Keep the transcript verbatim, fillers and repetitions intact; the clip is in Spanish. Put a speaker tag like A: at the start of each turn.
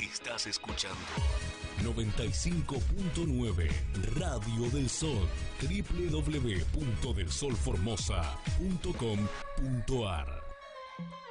A: Estás escuchando noventa y cinco punto nueve Radio del Sol, doble u doble u doble u punto del sol formosa punto com punto a r.